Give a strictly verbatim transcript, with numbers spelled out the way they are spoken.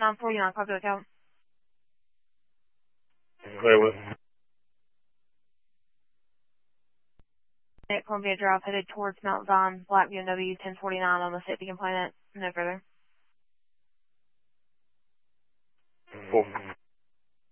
nine forty-nine, copy account. Wait, what? At Columbia Drive, headed towards Mount Zion, Black B M W ten forty-nine on the safety complainant. No further. Cool.